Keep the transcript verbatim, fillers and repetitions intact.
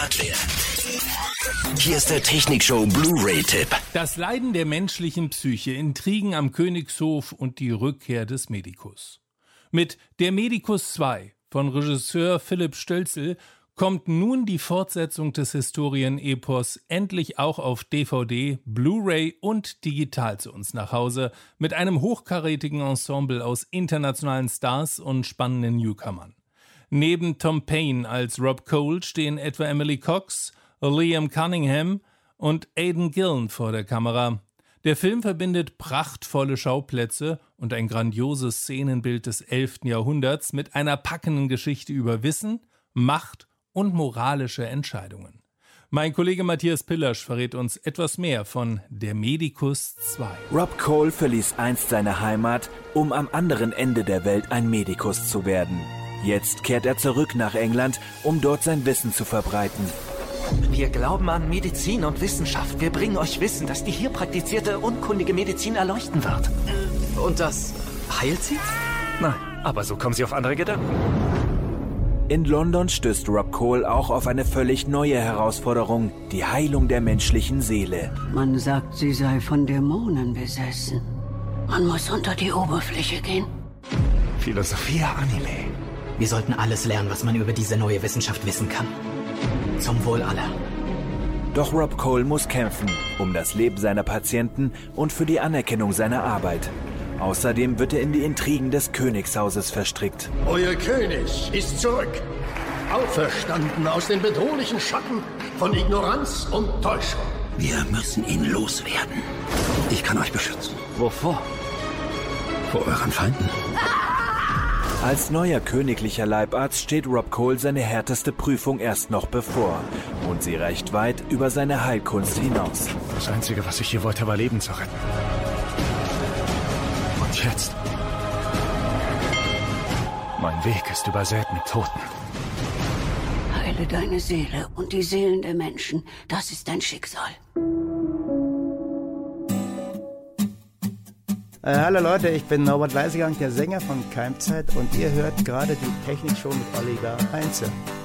Hardware. Hier ist der Technikshow Blu-ray-Tipp. Das Leiden der menschlichen Psyche, Intrigen am Königshof und die Rückkehr des Medikus. Mit Der Medikus zwei von Regisseur Philipp Stölzl kommt nun die Fortsetzung des Historienepos endlich auch auf D V D, Blu-ray und digital zu uns nach Hause mit einem hochkarätigen Ensemble aus internationalen Stars und spannenden Newcomern. Neben Tom Payne als Rob Cole stehen etwa Emily Cox, Liam Cunningham und Aidan Gillen vor der Kamera. Der Film verbindet prachtvolle Schauplätze und ein grandioses Szenenbild des elften Jahrhunderts mit einer packenden Geschichte über Wissen, Macht und moralische Entscheidungen. Mein Kollege Matthias Pillasch verrät uns etwas mehr von Der Medikus zwei. Rob Cole verließ einst seine Heimat, um am anderen Ende der Welt ein Medikus zu werden. Jetzt kehrt er zurück nach England, um dort sein Wissen zu verbreiten. Wir glauben an Medizin und Wissenschaft. Wir bringen euch Wissen, das die hier praktizierte, unkundige Medizin erleuchten wird. Und das heilt sie? Nein, aber so kommen sie auf andere Gedanken. In London stößt Rob Cole auch auf eine völlig neue Herausforderung, die Heilung der menschlichen Seele. Man sagt, sie sei von Dämonen besessen. Man muss unter die Oberfläche gehen. Philosophia Anime. Wir sollten alles lernen, was man über diese neue Wissenschaft wissen kann. Zum Wohl aller. Doch Rob Cole muss kämpfen, um das Leben seiner Patienten und für die Anerkennung seiner Arbeit. Außerdem wird er in die Intrigen des Königshauses verstrickt. Euer König ist zurück. Auferstanden aus den bedrohlichen Schatten von Ignoranz und Täuschung. Wir müssen ihn loswerden. Ich kann euch beschützen. Wovor? Vor euren Feinden. Als neuer königlicher Leibarzt steht Rob Cole seine härteste Prüfung erst noch bevor. Und sie reicht weit über seine Heilkunst hinaus. Das Einzige, was ich hier wollte, war Leben zu retten. Und jetzt? Mein Weg ist übersät mit Toten. Heile deine Seele und die Seelen der Menschen. Das ist dein Schicksal. Äh, hallo Leute, ich bin Norbert Leisegang, der Sänger von Keimzeit und ihr hört gerade die Technikshow mit Oliver Heinze.